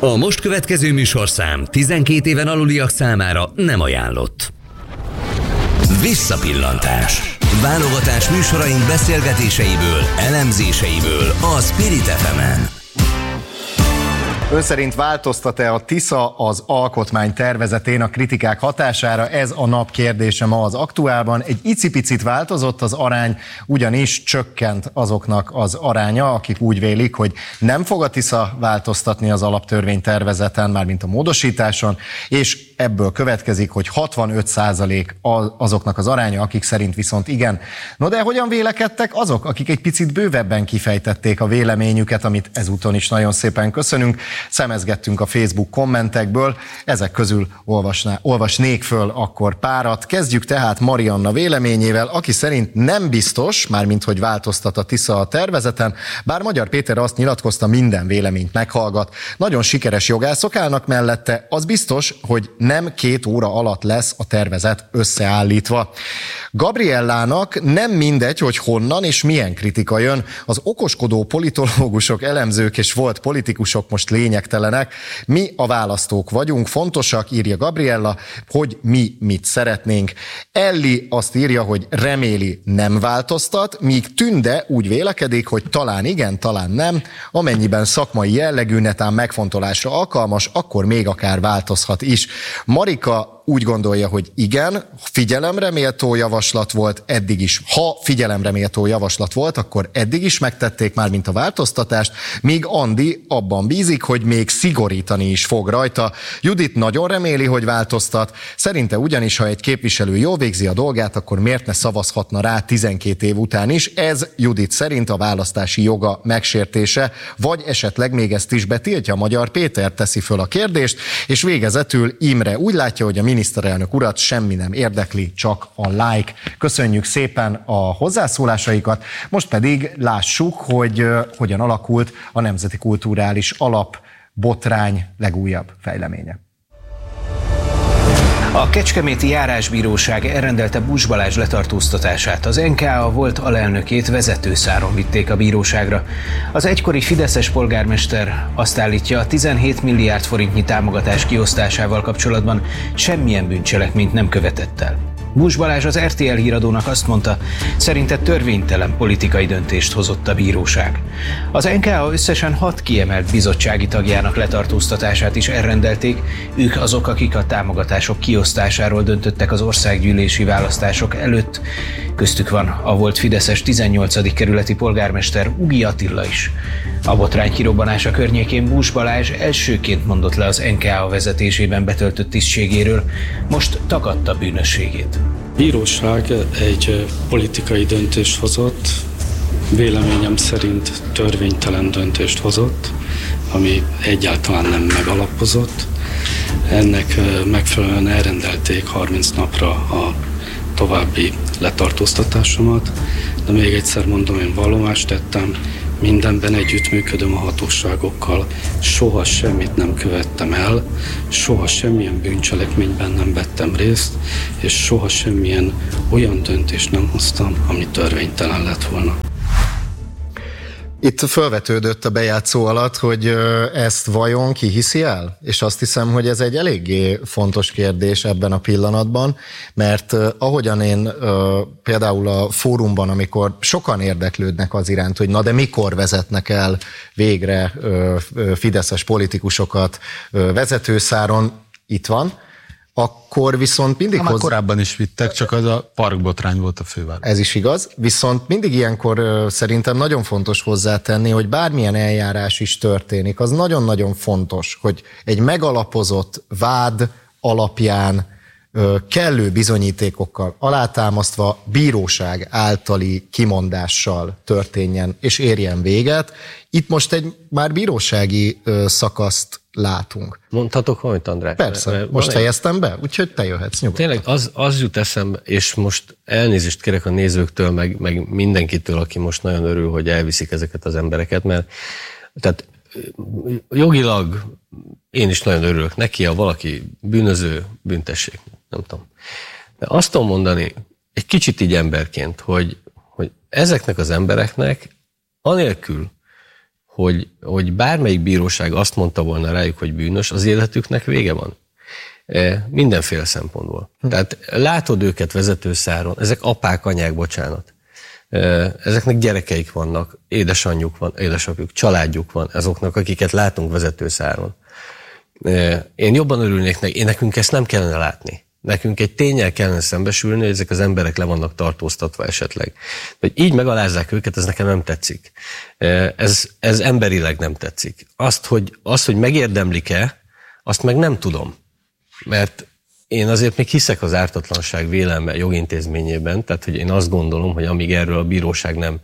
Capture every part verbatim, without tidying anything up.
A most következő műsorszám tizenkét éven aluliak számára nem ajánlott. Visszapillantás. Válogatás műsoraink beszélgetéseiből, elemzéseiből a Spirit ef emen. Ön szerint változtat-e a Tisza az alkotmány tervezetén a kritikák hatására? Ez a nap kérdése ma az Aktuálban. Egy icipicit változott az arány, ugyanis csökkent azoknak az aránya, akik úgy vélik, hogy nem fog a Tisza változtatni az alaptörvény tervezeten, mármint a módosításon, és ebből következik, hogy hatvanöt százalék azoknak az aránya, akik szerint viszont igen. No de hogyan vélekedtek azok, akik egy picit bővebben kifejtették a véleményüket, amit ezúton is nagyon szépen köszönünk. Szemezgettünk a Facebook kommentekből, ezek közül olvasná, olvasnék föl akkor párat. Kezdjük tehát Marianna véleményével, aki szerint nem biztos, mármint hogy változtat a Tisza a tervezeten, bár Magyar Péter azt nyilatkozta, minden véleményt meghallgat. Nagyon sikeres jogászok állnak mellette, az biztos, hogy nem két óra alatt lesz a tervezet összeállítva. Gabriellának nem mindegy, hogy honnan és milyen kritika jön. Az okoskodó politológusok, elemzők és volt politikusok most lényegtelenek. Mi a választók vagyunk, fontosak, írja Gabriella, hogy mi mit szeretnénk. Elli azt írja, hogy reméli, nem változtat, míg Tünde úgy vélekedik, hogy talán igen, talán nem. Amennyiben szakmai jellegű, netán megfontolásra alkalmas, akkor még akár változhat is. Marika úgy gondolja, hogy igen, figyelemre méltó javaslat volt eddig is. Ha figyelemre méltó javaslat volt, akkor eddig is megtették már, mint a változtatást, míg Andi abban bízik, hogy még szigorítani is fog rajta. Judit nagyon reméli, hogy változtat. Szerinte ugyanis, ha egy képviselő jól végzi a dolgát, akkor miért ne szavazhatna rá tizenkét év után is? Ez Judit szerint a választási joga megsértése, vagy esetleg még ezt is betiltja. Magyar Péter teszi föl a kérdést, és végezetül Imre úgy látja, hogy a miniszterelnök urat semmi nem érdekli, csak a like. Köszönjük szépen a hozzászólásaikat, most pedig lássuk, hogy uh, hogyan alakult a Nemzeti Kulturális Alap botrány legújabb fejleménye. A Kecskeméti Járásbíróság elrendelte Buss Balázs letartóztatását. Az en ká á volt alelnökét vezetőszáron vitték a bíróságra. Az egykori fideszes polgármester azt állítja, tizenhét milliárd forintnyi támogatás kiosztásával kapcsolatban semmilyen bűncselekményt nem követett el. Buss Balázs az er té el híradónak azt mondta, szerinte törvénytelen politikai döntést hozott a bíróság. Az en ká á összesen hat kiemelt bizottsági tagjának letartóztatását is elrendelték, ők azok, akik a támogatások kiosztásáról döntöttek az országgyűlési választások előtt. Köztük van a volt fideszes tizennyolcadik kerületi polgármester Ugi Attila is. A botrány kirobbanása környékén Buss Balázs elsőként mondott le az en ká á vezetésében betöltött tisztségéről, most tagadta bűnösségét. A bíróság egy politikai döntést hozott, véleményem szerint törvénytelen döntést hozott, ami egyáltalán nem megalapozott. Ennek megfelelően elrendelték harminc napra a további letartóztatásomat, de még egyszer mondom, én vallomást tettem, mindenben együttműködöm a hatóságokkal, soha semmit nem követtem el, soha semmilyen bűncselekményben nem vettem részt, és soha semmilyen olyan döntést nem hoztam, ami törvénytelen lett volna. Itt felvetődött a bejátszó alatt, hogy ezt vajon ki hiszi el? És azt hiszem, hogy ez egy eléggé fontos kérdés ebben a pillanatban, mert ahogyan én például a fórumban, amikor sokan érdeklődnek az iránt, hogy na de mikor vezetnek el végre fideszes politikusokat vezetőszáron, itt van, akkor viszont mindig... Ha, hoz... korábban is vittek, csak az a parkbotrány volt a főváros. Ez is igaz, viszont mindig ilyenkor uh, szerintem nagyon fontos hozzátenni, hogy bármilyen eljárás is történik, az nagyon-nagyon fontos, hogy egy megalapozott vád alapján uh, kellő bizonyítékokkal alátámasztva bíróság általi kimondással történjen és érjen véget. Itt most egy már bírósági uh, szakaszt látunk. Mondhatok valamit, András? Persze, mert most egy... fejeztem be, úgyhogy te jöhetsz nyugodtan. Tényleg az, az jut eszembe, és most elnézést kérek a nézőktől, meg, meg mindenkitől, aki most nagyon örül, hogy elviszik ezeket az embereket, mert tehát jogilag én is nagyon örülök neki, ha valaki bűnöző, büntessék, nem tudom. De azt tudom mondani, egy kicsit így emberként, hogy, hogy ezeknek az embereknek anélkül, hogy, hogy bármelyik bíróság azt mondta volna rájuk, hogy bűnös, az életüknek vége van. Mindenféle szempontból. Hm. Tehát látod őket vezetőszáron, ezek apák, anyák, bocsánat. Ezeknek gyerekeik vannak, édesanyjuk van, édesapjuk, családjuk van, azoknak, akiket látunk vezetőszáron. Én jobban örülnék neki, én nekünk ezt nem kellene látni. Nekünk egy ténnyel kellene szembesülni, hogy ezek az emberek le vannak tartóztatva esetleg. Hogy így megalázzák őket, ez nekem nem tetszik. Ez, ez emberileg nem tetszik. Azt, hogy, azt, hogy megérdemlik-e, azt meg nem tudom. Mert én azért még hiszek az ártatlanság vélelme jogintézményében, tehát hogy én azt gondolom, hogy amíg erről a bíróság nem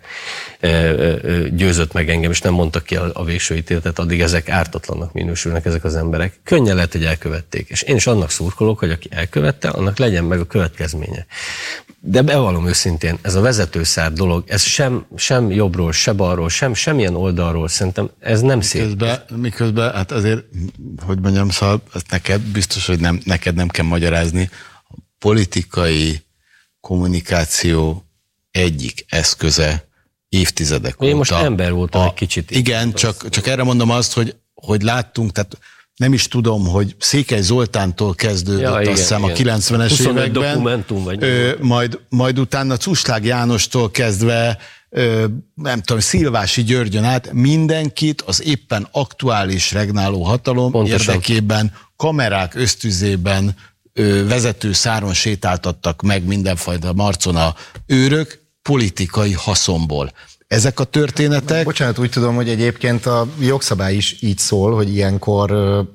győzött meg engem, és nem mondtak ki a, a végső ítéletet, addig ezek ártatlannak minősülnek ezek az emberek. Könnyen lehet, hogy elkövették. És én is annak szurkolok, hogy aki elkövette, annak legyen meg a következménye. De bevallom őszintén, ez a vezetőszár dolog, ez sem, sem jobbról, se balról, sem semmilyen oldalról, szerintem ez nem szép. Miközben, miközben hát azért, hogy mondjam, szóval ezt neked biztos, hogy nem, neked nem kell magyarázni. A politikai kommunikáció egyik eszköze évtizedek óta. Én most ember voltam a, egy kicsit. Igen, csak, csak erre mondom azt, hogy, hogy láttunk, tehát nem is tudom, hogy Székely Zoltántól kezdődött, ja, igen, azt hiszem igen. a kilencvenes években, vagy ö, majd, majd utána Cuslág Jánostól kezdve, ö, nem tudom, Szilvási Györgyön át, mindenkit az éppen aktuális regnáló hatalom pontosan érdekében, kamerák ösztüzében ö, vezető száron sétáltattak meg mindenfajta marcon a őrök politikai haszonból. Ezek a történetek... Bocsánat, úgy tudom, hogy egyébként a jogszabály is így szól, hogy ilyenkor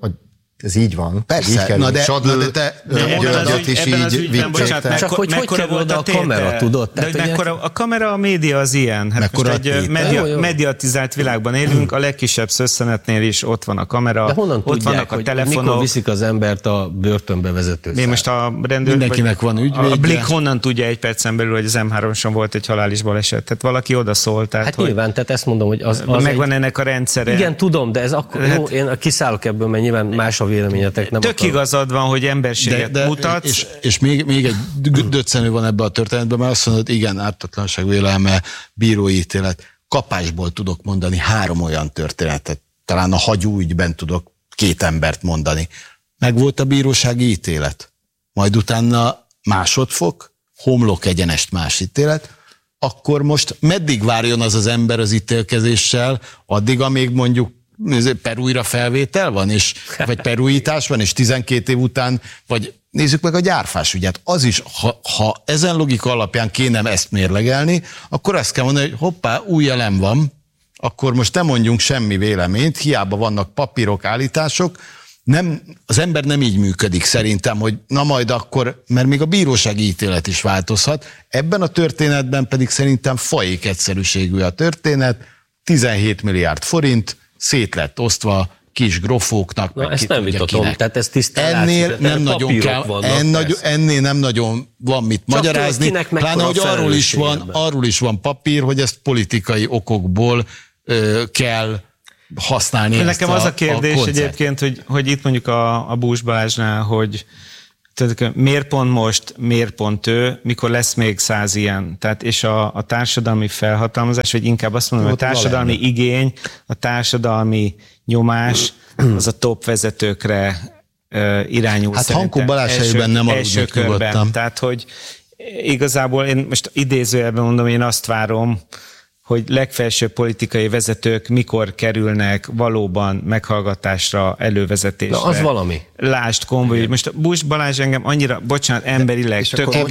ez így van. Persze, így kell, na de, na de te Györgyöt is így vitték. Csak hogy hogy kerül oda a kamera, tudod? De hogy mekkora, a kamera, a média az ilyen. Hát most egy media, mediatizált világban élünk, a legkisebb szösszenetnél is ott van a kamera, de honnan ott tudják, vannak a hogy telefonok. Mikor viszik az embert a börtönbe vezető Mi most a rendőr, mindenkinek van ügyvédje. A Blik honnan tudja egy percen belül, hogy az em háromoson volt egy halális baleset? Tehát valaki oda szólt. Tehát, hát hogy nyilván, tehát ezt mondom, hogy az, az megvan egy... ennek a rendszere. Igen, tudom, de ez akkor, jó, én kiszállok ebből, mert nyilván más a véleményetek. Nem tök igazad van, hogy emberséget de, de, mutatsz. És, és még, még egy döccenő van ebben a történetben, mert azt mondod, igen, ártatlanság vélelme, bírói ítélet. Kapásból tudok mondani három olyan történetet. Talán a Hagyú ügyben tudok két embert mondani. Meg volt a bírósági ítélet. Majd utána másodfok, homlok egyenest más ítélet. Akkor most meddig várjon az az ember az ítélkezéssel, addig, amíg mondjuk per újra felvétel van, és, vagy perújítás van, és tizenkét év után, vagy nézzük meg a gyárfás ügyet. Az is, ha, ha ezen logika alapján kéne ezt mérlegelni, akkor azt kell mondani, hogy hoppá, új elem van, akkor most nem mondjunk semmi véleményt, hiába vannak papírok, állítások, nem, az ember nem így működik szerintem, hogy na majd akkor, mert még a bírósági ítélet is változhat. Ebben a történetben pedig szerintem faék egyszerűségű a történet, tizenhét milliárd forint, szét lett osztva kis grofóknak. Na, ezt nem vitatom, tehát ez tisztán ennél látszik, nem nagyon kell, ennél, ennél nem nagyon van mit csak magyarázni, pláne, hogy arról is, van, arról is van papír, hogy ezt politikai okokból ö, kell használni. De nekem a, az a kérdés a egyébként, hogy, hogy itt mondjuk a, a Bús Balázsnál, hogy tehát miért pont most, miért pont ő, mikor lesz még száz ilyen? Tehát és a, a társadalmi felhatalmazás, vagy inkább azt mondom, hogy a társadalmi igény, a társadalmi nyomás, az a top vezetőkre uh, irányul. Hát Hankó Balázs helyében nem aludnék nyugodtan. Tehát, hogy igazából én most idézőjelben mondom, én azt várom, hogy legfelsőbb politikai vezetők mikor kerülnek valóban meghallgatásra, elővezetésre. Na, az valami. Lásd, konvoj. Most a Bús Balázs engem annyira, bocsánat, emberileg tök oké.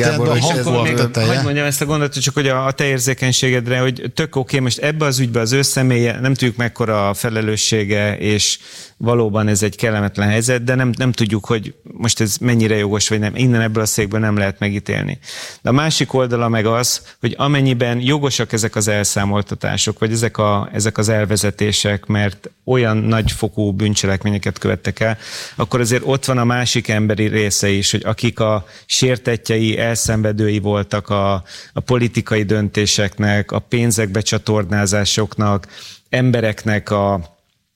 Hogy mondjam ezt a gondolatot, csak hogy a, a te érzékenységedre, hogy tök oké, most ebbe az ügybe az ő személye, nem tudjuk mekkora a felelőssége, és valóban ez egy kellemetlen helyzet, de nem, nem tudjuk, hogy most ez mennyire jogos, vagy nem. Innen ebből a székből nem lehet megítélni. De a másik oldala meg az, hogy amennyiben jogosak ezek az elszámoltatások, vagy ezek, a, ezek az elvezetések, mert olyan nagyfokú bűncselekményeket követtek el, akkor azért ott van a másik emberi része is, hogy akik a sértettjei, elszenvedői voltak a, a politikai döntéseknek, a pénzek becsatornázásoknak, embereknek a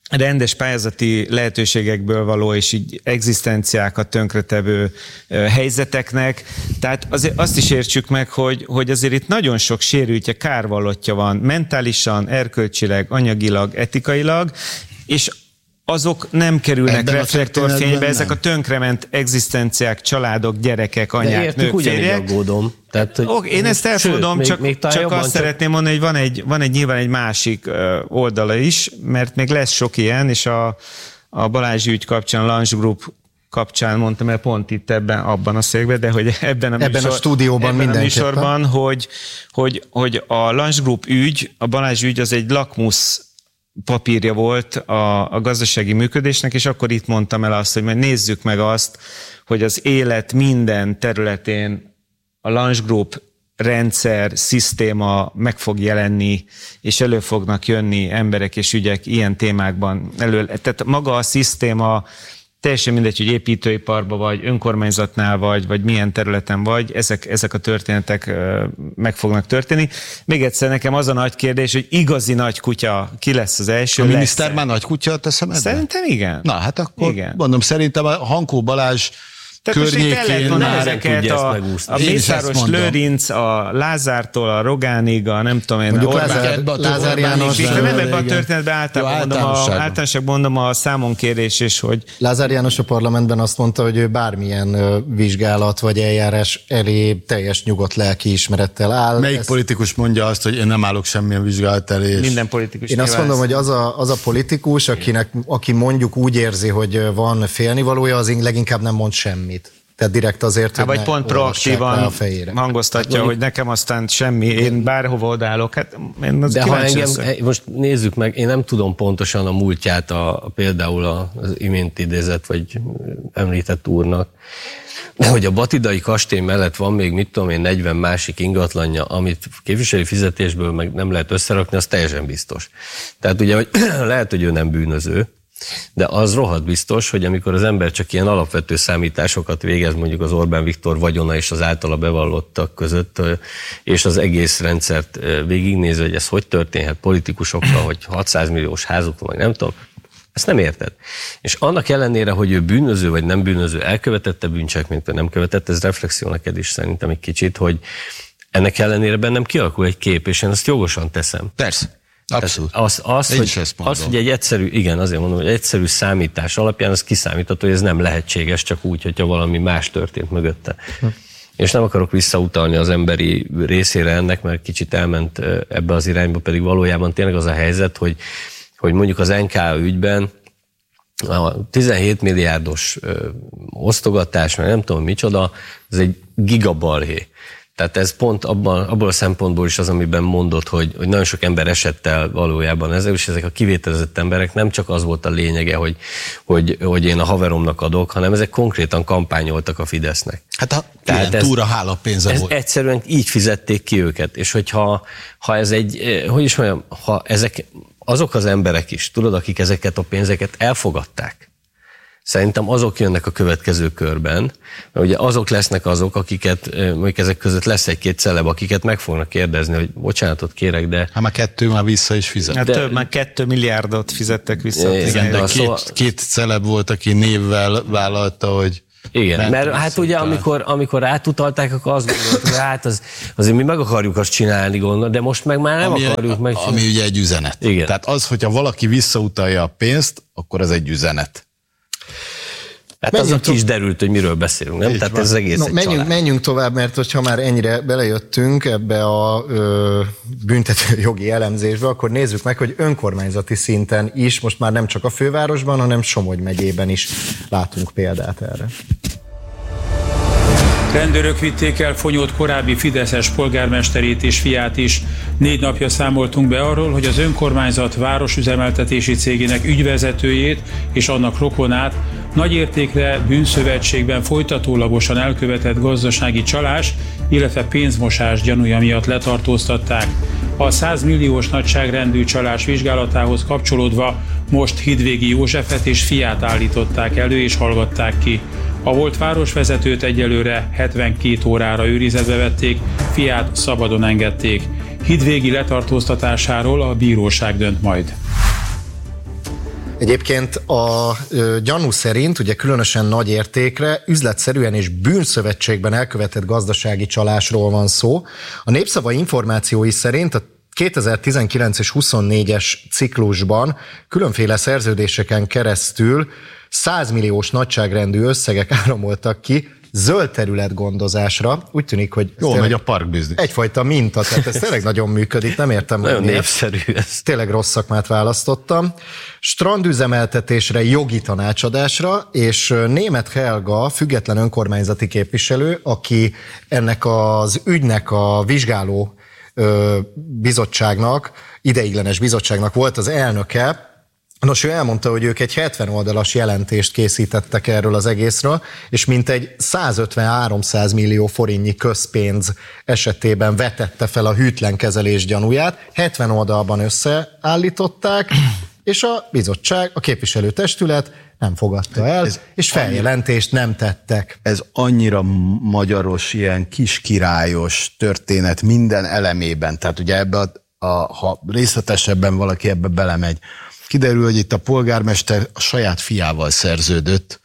rendes pályázati lehetőségekből való és így egzisztenciákat tönkretevő helyzeteknek. Tehát azért azt is értsük meg, hogy, hogy azért itt nagyon sok sérültje, kárvallottja van mentálisan, erkölcsileg, anyagilag, etikailag, és azok nem kerülnek ebben reflektorfénybe, ezek a tönkrement egzisztenciák, családok, gyerekek, anyák, értük, nők, férjek. Aggódom. Tehát, hogy okay, én ezt elfogadom, sőt, csak, még, még csak azt csak... szeretném mondani, hogy van egy, van egy nyilván egy másik oldala is, mert még lesz sok ilyen, és a, a Balázs ügy kapcsán, a Lunch Group kapcsán mondtam el pont itt ebben, abban a székben, de hogy ebben a, ebben műsor, a stúdióban ebben a műsorban, hogy, hogy, hogy a Lunch Group ügy, a Balázs ügy az egy lakmusz papírja volt a, a gazdasági működésnek, és akkor itt mondtam el azt, hogy majd nézzük meg azt, hogy az élet minden területén a Lunch Group rendszer, szisztéma meg fog jelenni, és elő fognak jönni emberek és ügyek ilyen témákban elő. Tehát maga a szisztéma, teljesen mindegy, hogy építőiparban vagy, önkormányzatnál vagy, vagy milyen területen vagy, ezek, ezek a történetek meg fognak történni. Még egyszer nekem az a nagy kérdés, hogy igazi nagy kutya ki lesz az első? A miniszter már nagy kutya, teszem ebben? Szerintem igen. Na hát akkor igen. Mondom, szerintem a Hankó Balázs környékén már ezeket a, a Mészáros Lőrinc, a Lázártól a Rogánig, a nem tudom én, mondjuk Lázár, Lázár János. Nem ebben a történetben általában mondom, általánosak mondom a számonkérés is, hogy... Lázár János a parlamentben azt mondta, hogy ő bármilyen vizsgálat vagy eljárás elé teljes nyugodt lelkiismerettel áll. Melyik Ez... politikus mondja azt, hogy én nem állok semmilyen vizsgálat elé? És... Minden politikus. Én azt mondom, hogy az a, az a politikus, akinek, aki mondjuk úgy érzi, hogy van félnivalója, az leginkább nem mond semmit. Tehát direkt azért, hogy vagy pont proaktívan hangoztatja, hogy nekem aztán semmi, én bárhova odállok. Hát én az de ha engem, most nézzük meg, én nem tudom pontosan a múltját a, a például az imént idézett, vagy említett úrnak, de hogy a batidai kastély mellett van még, mit tudom én, negyven másik ingatlanja, amit képviselői fizetésből meg nem lehet összerakni, az teljesen biztos. Tehát ugye, hogy lehet, hogy ő nem bűnöző, de az rohadt biztos, hogy amikor az ember csak ilyen alapvető számításokat végez, mondjuk az Orbán Viktor vagyona és az általa bevallottak között, és az egész rendszert végignézi, hogy ez hogy történhet politikusokkal, hogy hatszáz milliós házuk van, nem tudom, ezt nem érted. És annak ellenére, hogy ő bűnöző vagy nem bűnöző, elkövetette bűncselekményt, vagy nem követett, ez reflexió neked is szerintem egy kicsit, hogy ennek ellenére bennem kialakul egy kép, és én ezt jogosan teszem. Persze. Abszolút. Az, az, hogy, az, hogy egy egyszerű, igen, azért mondom, hogy egyszerű számítás alapján az kiszámítható, hogy ez nem lehetséges, csak úgy, hogyha valami más történt mögötte. Hm. És nem akarok visszautalni az emberi részére ennek, mert kicsit elment ebbe az irányba, pedig valójában tényleg az a helyzet, hogy, hogy mondjuk az en ká ügyben a tizenhét milliárdos osztogatás, mert nem tudom micsoda, ez egy gigabalhé. Tehát ez pont abban, abból a szempontból is az, amiben mondott, hogy, hogy nagyon sok ember esett el valójában ezzel, és ezek a kivételezett emberek nem csak az volt a lényege, hogy, hogy, hogy én a haveromnak adok, hanem ezek konkrétan kampányoltak a Fidesznek. Hát a Tehát ez, túra hálapénze ez volt. Egyszerűen így fizették ki őket, és hogyha ha ez egy, hogy is mondjam, ha ezek azok az emberek is, tudod, akik ezeket a pénzeket elfogadták, szerintem azok jönnek a következő körben, mert ugye azok lesznek azok, akiket, mondjuk ezek között lesz egy-két celeb, akiket meg fognak kérdezni, hogy bocsánatot kérek, de... Hát már kettő már vissza is fizet. Hát de... több, már kettő milliárdot fizettek vissza. Igen, de két, szóval... két celeb volt, aki névvel vállalta, hogy... Igen, mert hát ugye amikor, amikor átutalták, akkor azt gondoltuk, hogy hát az, azért mi meg akarjuk azt csinálni, gondol, de most meg már nem ami, akarjuk megcsinálni. Ami ugye egy üzenet. Igen. Tehát az, hogyha valaki visszautalja a pénzt, akkor ez egy üzenet. Hát az a kis derült, hogy miről beszélünk, nem? Tehát van. Ez egész no, egy menjünk, menjünk tovább, mert hogyha már ennyire belejöttünk ebbe a ö, büntető jogi elemzésbe, akkor nézzük meg, hogy önkormányzati szinten is, most már nem csak a fővárosban, hanem Somogy megyében is látunk példát erre. Rendőrök vitték el Fonyód korábbi fideszes polgármesterét és fiát is. Négy napja számoltunk be arról, hogy az önkormányzat városüzemeltetési cégének ügyvezetőjét és annak rokonát nagyértékre bűnszövetségben folytatólagosan elkövetett gazdasági csalás, illetve pénzmosás gyanúja miatt letartóztatták. A száz milliós nagyságrendű csalás vizsgálatához kapcsolódva most Hidvégi Józsefet és fiát állították elő és hallgatták ki. A volt városvezetőt egyelőre hetvenkét órára őrizetbe vették, fiát szabadon engedték. Hidvégi letartóztatásáról a bíróság dönt majd. Egyébként a ö, gyanú szerint, ugye különösen nagy értékre, üzletszerűen és bűnszövetségben elkövetett gazdasági csalásról van szó. A Népszava információi szerint a kétezer-tizenkilenc és huszonnégyes ciklusban különféle szerződéseken keresztül száz milliós nagyságrendű összegek áramoltak ki zöld terület gondozásra. Úgy tűnik, hogy jól megy a parkbiznisz. Egyfajta minta, tehát ez tényleg nagyon működik, nem értem. Nagyon népszerű ez. Tényleg rossz szakmát választottam. Strandüzemeltetésre, jogi tanácsadásra, és Németh Helga, független önkormányzati képviselő, aki ennek az ügynek a vizsgáló bizottságnak, ideiglenes bizottságnak volt az elnöke. Nos, ő elmondta, hogy ők egy hetven oldalas jelentést készítettek erről az egészről, és mintegy százötven-háromszáz millió forintnyi közpénz esetében vetette fel a hűtlen kezelés gyanúját. hetven oldalban összeállították, és a bizottság, a képviselőtestület nem fogadta el, ez és feljelentést nem tettek. Ez annyira magyaros, ilyen kiskirályos történet minden elemében. Tehát ugye ebbe a, a, ha részletesebben valaki ebbe belemegy, kiderül, hogy itt a polgármester a saját fiával szerződött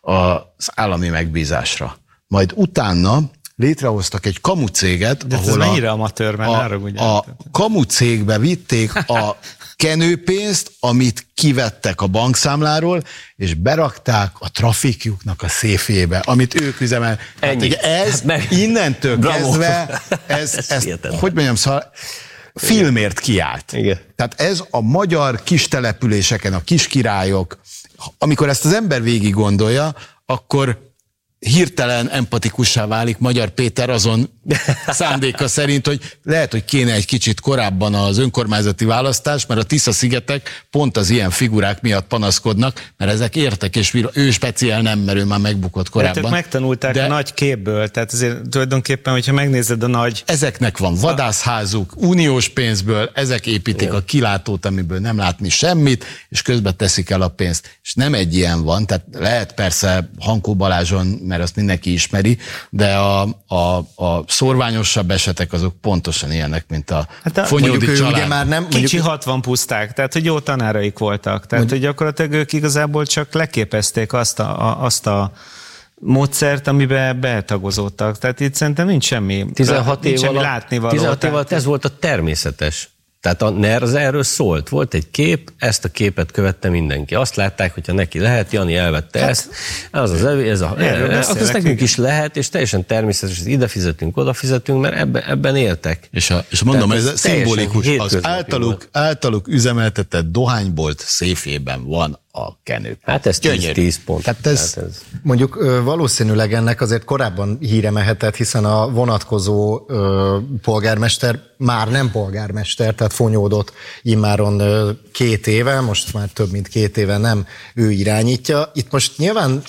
az állami megbízásra. Majd utána létrehoztak egy kamucéget, de ahol ez mennyire amatőr, már a, a kamucégbe vitték a kenőpénzt, amit kivettek a bankszámláról, és berakták a trafikjuknak a széfjébe, amit ők üzemel. Hát, ez hát meg... innentől Bravo. kezdve, ez, ez, ez hogy mondjam, szóval filmért kiállt. Igen. Tehát ez a magyar kistelepüléseken, a kiskirályok, amikor ezt az ember végig gondolja, akkor hirtelen empatikussá válik Magyar Péter azon szándéka szerint, hogy lehet, hogy kéne egy kicsit korábban az önkormányzati választás, mert a Tisza-szigetek pont az ilyen figurák miatt panaszkodnak, mert ezek értek, és ő speciál nem, mert ő már megbukott korábban. Hát ők megtanulták de a nagy képből, tehát azért tulajdonképpen, hogyha megnézed a nagy... Ezeknek van vadászházuk, uniós pénzből, ezek építik Jó. a kilátót, amiből nem látni semmit, és közben teszik el a pénzt. És nem egy ilyen van, tehát lehet persze Hankó Balázson, mert azt mindenki ismeri, de a, a, a szorványosabb esetek azok pontosan ilyenek, mint a hát a, Fonyódi család. Ugye már nem, kicsi hatvan puszták, tehát hogy jó tanáraik voltak. Tehát mondjuk, hogy gyakorlatilag ők igazából csak leképezték azt a, a, azt a módszert, amiben betagozódtak. Tehát itt szerintem nincs semmi, tizenhat nincs év semmi alatt, látnivaló. tizenhat év alatt ez volt a természetes. Tehát a NERZ erről szólt. Volt egy kép, ezt a képet követte mindenki. Azt látták, hogyha neki lehet, Jani elvette hát, ezt, az az ez a, azt nekünk is lehet, és teljesen természetes, hogy ide fizetünk, oda fizetünk, mert ebben, ebben éltek. És, a, és mondom, ez, ez szimbolikus. Az általuk, általuk üzemeltetett dohánybolt széfében van a kenő. Hát ez tíz pont. Tehát ez, hát ez... Mondjuk valószínűleg ennek azért korábban híre mehetett, hiszen a vonatkozó ö, polgármester már nem polgármester, tehát Fonyódot immáron ö, két éve, most már több mint két éve nem ő irányítja. Itt most nyilván,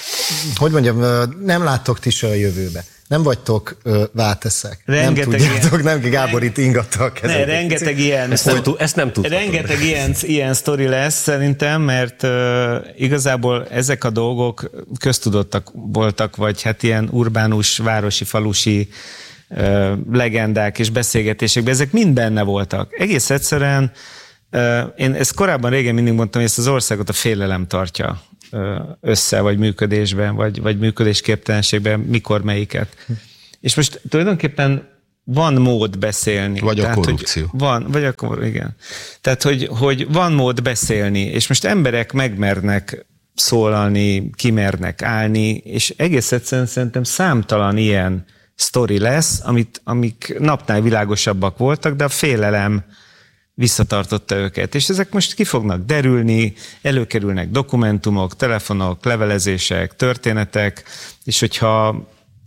hogy mondjam, nem láttok ti se a jövőbe. Nem vagytok ö, válteszek. Rengeteg nem tudjátok, ilyen, nem Gábor itt ingatta a kezet. Ne, rengeteg ilyen, ezt nem, ezt nem tudhatom. Rengeteg ilyen, ilyen sztori lesz szerintem, mert uh, igazából ezek a dolgok köztudottak voltak, vagy hát ilyen urbánus, városi, falusi uh, legendák és beszélgetésekben, ezek mind benne voltak. Egész egyszerűen, uh, én ezt korábban régen mindig mondtam, hogy ezt az országot a félelem tartja össze, vagy működésben, vagy, vagy működésképtelenségben, mikor melyiket. És most tulajdonképpen van mód beszélni. Vagy tehát, a korrupció. Van, vagy a korrupció, igen. Tehát, hogy, hogy van mód beszélni, és most emberek megmernek szólalni, kimernek állni, és egész egyszerűen szerintem számtalan ilyen sztori lesz, amit, amik napnál világosabbak voltak, de a félelem visszatartotta őket. És ezek most ki fognak derülni, előkerülnek dokumentumok, telefonok, levelezések, történetek, és hogyha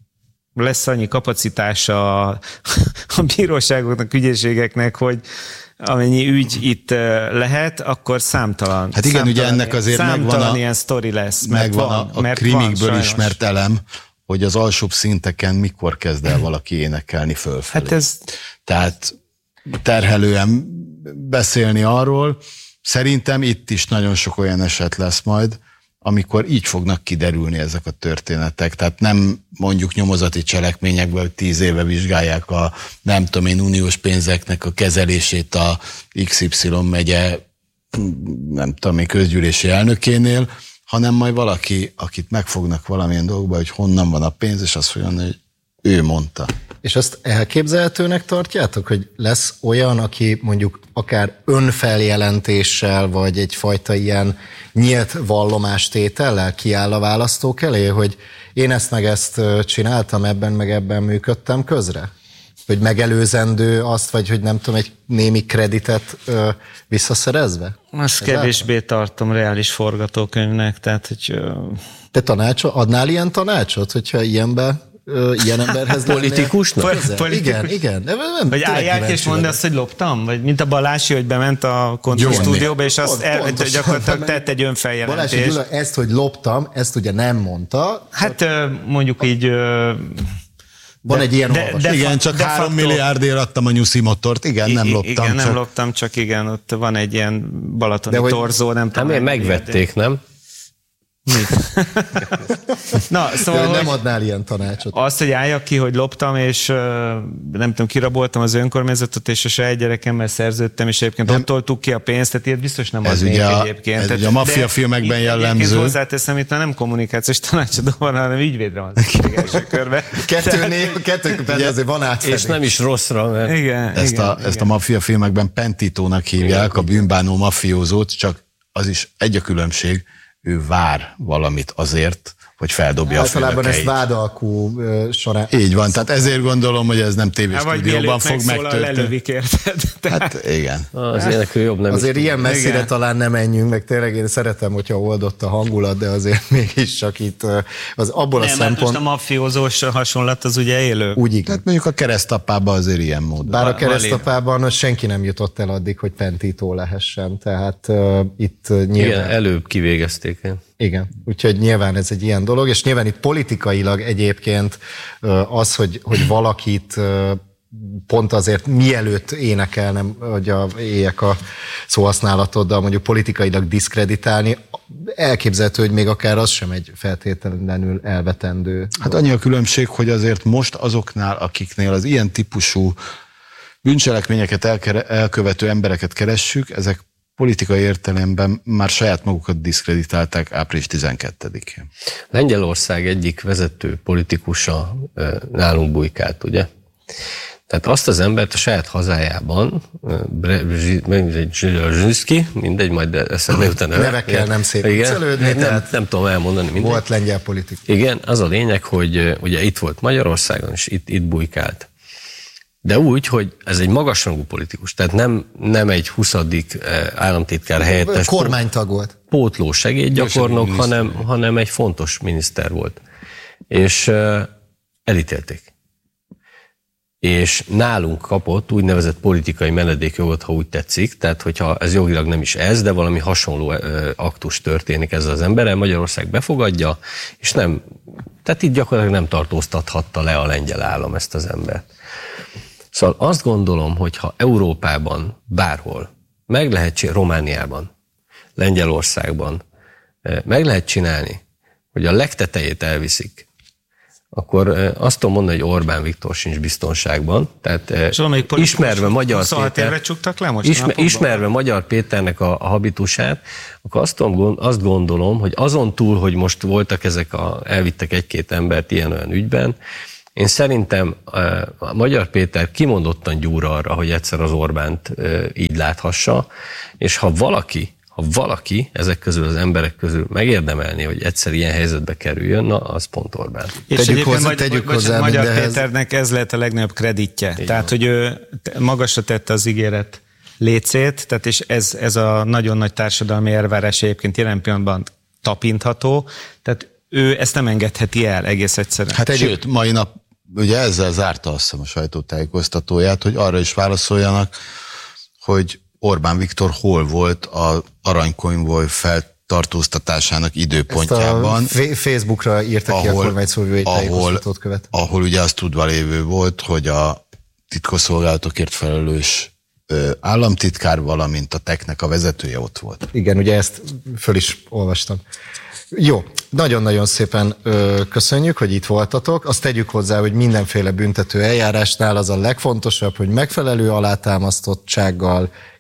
lesz annyi kapacitása a, a bíróságoknak, ügyészségeknek, hogy amennyi ügy itt lehet, akkor számtalan. Hát igen, számtalan, ugye ennek azért megvan a, ilyen sztori lesz. Megvan van, a, a krimikből van, ismert elem, hogy az alsóbb szinteken mikor kezd el valaki énekelni fölfelé. Hát ez... Tehát terhelően beszélni arról, szerintem itt is nagyon sok olyan eset lesz majd, amikor így fognak kiderülni ezek a történetek. Tehát nem mondjuk nyomozati cselekményekből tíz éve vizsgálják a nem tudom én uniós pénzeknek a kezelését a iksz ipszilon megye nem tudom én, közgyűlési elnökénél, hanem majd valaki, akit megfognak valamilyen dolgokba, hogy honnan van a pénz, és azt fogja mondani, hogy ő mondta. És azt elképzelhetőnek tartjátok, hogy lesz olyan, aki mondjuk akár önfeljelentéssel, vagy egyfajta ilyen nyílt vallomástétellel kiáll a választók elé, hogy én ezt meg ezt csináltam, ebben meg ebben működtem közre? Hogy megelőzendő azt, vagy hogy nem tudom, egy némi kreditet ö, visszaszerezve? Azt kevésbé tartom reális forgatókönyvnek, tehát hogy... Ö... Te tanácsot, adnál ilyen tanácsot, hogyha ilyenbe, ö, ilyen emberhez politikusnak? Politikus. Igen, igen. Nem, nem, vagy állják és mondd azt, hogy loptam? Vagy mint a Balási, hogy bement a Control stúdióba, és azt el, gyakorlatilag tett egy önfeljelentést. Balási Gyula ezt, hogy loptam, ezt ugye nem mondta. Hát mondjuk így... Van de, egy ilyen de, de igen, csak de három milliárdért adtam a nyuszi motort, igen, nem loptam. Igen, csak. nem loptam, csak igen, ott van egy ilyen balatoni de torzó, hogy, nem tudom. Nem, megvették, nem? Na, szóval, nem adnál ilyen tanácsot. Azt, hogy álljak ki, hogy loptam, és nem tudom, kiraboltam az önkormányzatot, és a saját gyerekemmel szerződtem, és egyébként nem. Ott toltuk ki a pénzt, tehát ilyet biztos nem ez adnék ugye a, egyébként. Ez tehát, ugye a maffia filmekben jellemző. Egyébként hozzáteszem, itt nem kommunikációs tanácsadó van, hanem ügyvédre van szükség első körben. Kettő név, kettő ugye azért van átfedés. És nem is rosszra, mert igen, ezt, igen, a, igen. ezt a maffia filmekben Pentítónak hívják, igen, a bűnbánó maffiózót, csak az is egy a különbség, ő vár valamit azért, hogy feldobja általában a főnökeit. ezt vádalkú uh, során. Így van, tehát ezért gondolom, hogy ez nem tévéstúdióban fog megtörténni. Lelövik, érted? Hát igen. Az énekről jobb nem azért is ilyen messzire igen. Talán nem menjünk, meg tényleg én szeretem, hogyha oldott a hangulat, de azért mégis csak itt az abból nem, a szempont... Nem, most a maffiózós hasonlat az ugye élő. Úgy igen. Tehát mondjuk a keresztapában azért ilyen módon. Bár a keresztapában senki nem jutott el addig, hogy pentító lehessen, tehát uh, itt uh, nyilván... Igen, előbb kivégezték. Igen, úgyhogy nyilván ez egy ilyen dolog, és nyilván itt politikailag egyébként az, hogy, hogy valakit pont azért mielőtt énekelnem, hogy a, éljek a szóhasználatoddal mondjuk politikailag diszkreditálni, elképzelhető, hogy még akár az sem egy feltétlenül elvetendő. Hát annyi a különbség, hogy azért most azoknál, akiknél az ilyen típusú bűncselekményeket elkere, elkövető embereket keressük, ezek politikai értelemben már saját magukat diszkreditálták április tizenkettedikén. Lengyelország egyik vezető politikusa nálunk bujkált, ugye? Tehát azt az embert a saját hazájában, Brzezinski, mindegy, majd eszembe jut a neve. Nevekkel nem szép viccelődni. Nem, nem tudom elmondani. Mindegy. Volt lengyel politikus. Igen, az a lényeg, hogy ugye itt volt Magyarországon, és itt, itt bujkált. De úgy, hogy ez egy magasrangú politikus, tehát nem, nem egy huszadik államtitkár helyettes. Kormánytag volt. Pótló segédgyakornok, hanem, hanem egy fontos miniszter volt. És uh, elítélték. És nálunk kapott úgynevezett politikai menedékjogot, ha úgy tetszik, tehát hogyha ez jogilag nem is ez, de valami hasonló uh, aktus történik ezzel az emberrel, Magyarország befogadja, és nem, tehát itt gyakorlatilag nem tartóztathatta le a lengyel állam ezt az embert. Szóval azt gondolom, hogy ha Európában bárhol, meg lehet csinálni, Romániában, Lengyelországban, meg lehet csinálni, hogy a legtetejét elviszik, akkor azt tudom mondani, hogy Orbán Viktor sincs biztonságban. Tehát ismerve Magyar Péter, le most ismer, ismerve Magyar Péternek a, a habitusát, akkor azt, tudom, azt gondolom, hogy azon túl, hogy most voltak ezek a, elvittek egy-két embert ilyen-olyan ügyben, én szerintem a Magyar Péter kimondottan gyúr arra, hogy egyszer az Orbánt így láthassa, és ha valaki, ha valaki ezek közül az emberek közül megérdemelni, hogy egyszer ilyen helyzetbe kerüljön, na, az pont Orbán. És tegyük hozzá, Magyar, tegyük hozzá Magyar mindehez. Péternek ez lehet a legnagyobb kreditje. Így tehát, van. Hogy ő magasra tette az ígéret lécét, tehát és ez, ez a nagyon nagy társadalmi elvárás egyébként jelen pillanatban tapintható, tehát ő ezt nem engedheti el egész egyszerűen. Hát tegyük. Sőt, mai nap ugye ezzel zárta azt hiszem a sajtótájékoztatóját, hogy arra is válaszoljanak, hogy Orbán Viktor hol volt az aranykonvoj feltartóztatásának időpontjában. Ezt a Facebookra írta ki a kormányszóvivői tájékoztatót követ. Ahol ugye az tudva lévő volt, hogy a titkosszolgálatokért felelős államtitkár, valamint a teknek a vezetője ott volt. Igen, ugye ezt föl is olvastam. Jó, nagyon-nagyon szépen ö, köszönjük, hogy itt voltatok. Azt tegyük hozzá, hogy mindenféle büntető eljárásnál az a legfontosabb, hogy megfelelő alátámasztottsággal,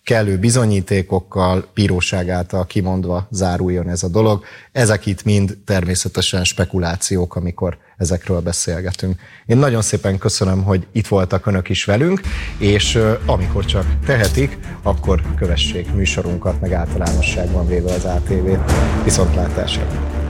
kellő bizonyítékokkal, bíróság által kimondva záruljon ez a dolog. Ezek itt mind természetesen spekulációk, amikor ezekről beszélgetünk. Én nagyon szépen köszönöm, hogy itt voltak önök is velünk, és amikor csak tehetik, akkor kövessék műsorunkat, meg általánosságban véve az á té vét. Viszontlátásra!